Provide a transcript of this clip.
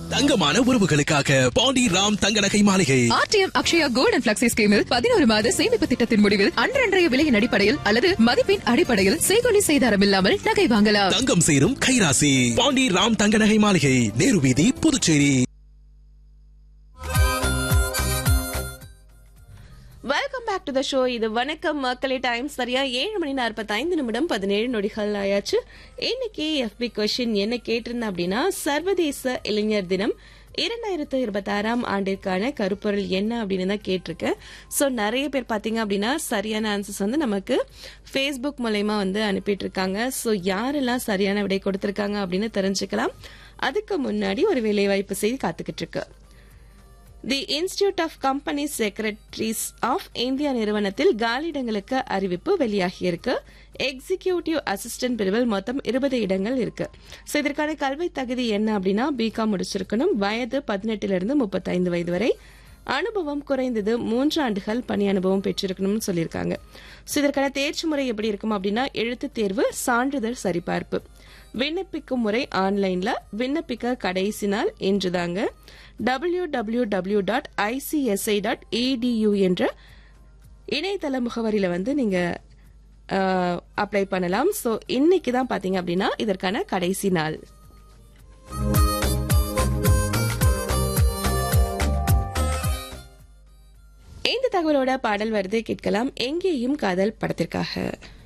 தங்கமான உறவுகளுக்காக பாண்டி ராம் தங்க நகை மாளிகை. RTM Akshaya gold and flexi ஸ்கீமில் 11 மாத சேமிப்பு திட்டத்தின் முடிவில் அன்றன்றைய விலையின் அடிப்படையில் அல்லது மதிப்பின் அடிப்படையில் செய்கூலி செய்தாரம் இல்லாமல் நகை வாங்கலாம். தங்கம் சேரும் கைராசி பாண்டி ராம் தங்க நகை மாளிகை, நேரு வீதி, Puducherry. Welcome back to the show. இது வணக்கம் மக்களே. டைம் சரியா 7:45 ஆயாச்சு. இன்னைக்கு FB கொஸ்டின் என்ன கேட்டிருந்தேன் அப்படின்னா, சர்வதேச இளைஞர் தினம் 2026 ஆண்டிற்கான கருப்பொருள் என்ன அப்படின்னு தான் கேட்டிருக்கேன். ஸோ நிறைய பேர் பார்த்தீங்க அப்படின்னா சரியான ஆன்சர்ஸ் வந்து நமக்கு ஃபேஸ்புக் மூலயமா வந்து அனுப்பிட்டு இருக்காங்க. ஸோ யாரெல்லாம் சரியான விடை கொடுத்திருக்காங்க அப்படின்னு தெரிஞ்சுக்கலாம். அதுக்கு முன்னாடி ஒரு வேலைவாய்ப்பு செய்தி காத்துக்கிட்டு இருக்கு. தி institute of company secretaries of India நிறுவனத்தில் காலியிடங்களுக்கு அறிவிப்பு வெளியாகியிருக்கு. எக்ஸிகியூட்டிவ் அசிஸ்டன்ட் பிரிவில் மொத்தம் 20 இடங்கள் இருக்கு. ஸோ இதற்கான கல்வி தகுதி என்ன அப்படின்னா, பிகாம் முடிச்சிருக்கணும். வயது 18 to 35 வயது வரை. அனுபவம் குறைந்தது 3 ஆண்டுகள் பணி அனுபவம் பெற்றிருக்கணும்னு சொல்லியிருக்காங்க. ஸோ இதற்கான தேர்ச்சி முறை எப்படி இருக்கும் அப்படின்னா, எழுத்து தேர்வு, சான்றிதழ் சரிபார்ப்பு. விண்ணப்பிக்கும் முறை ஆன்லைன்ல. விண்ணப்பிக்க கடைசி நாள் இன்றுதாங்க. www.icsi.edu என்ற இணையதள முகவரியில வந்து நீங்க அப்ளை பண்ணலாம். ஸோ இன்னைக்கு தான் பாத்தீங்க அப்படின்னா இதற்கான கடைசி நாள். இந்த தகவலோட பாடல் வருது, கேட்கலாம். எங்கேயும் காதல் படத்திற்காக.